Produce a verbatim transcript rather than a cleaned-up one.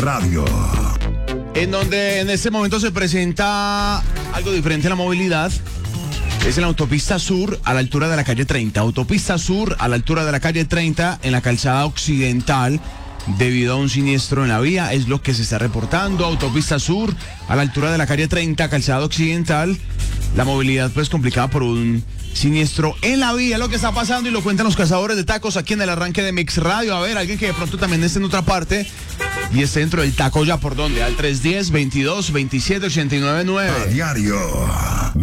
Radio. En donde en este momento se presenta algo diferente a la movilidad. Es en la autopista sur a la altura de la calle treinta. Autopista sur a la altura de la calle treinta en la calzada occidental. Debido a un siniestro en la vía, es lo que se está reportando. Autopista sur a la altura de la calle treinta, calzada occidental. La movilidad pues complicada por un siniestro en la vía, lo que está pasando y lo cuentan los cazadores de tacos aquí en el arranque de Mix Radio. A ver, alguien que de pronto también esté en otra parte y esté dentro del taco, ¿ya por dónde? Al tres uno cero, veintidós, veintisiete, ochenta y nueve nueve. A diario.